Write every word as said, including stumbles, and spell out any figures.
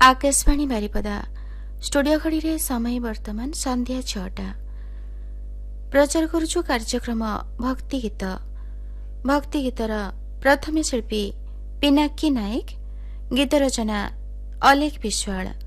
Akashvani Baripada studio घड़ी रे समय वर्तमान संध्या छटा। प्रचार करुछु कार्यक्रम भक्ति गीत। भक्ति गीतर प्रथम शिल्पी पिनाकी नायक, गीत रचना अलेख विश्वाल।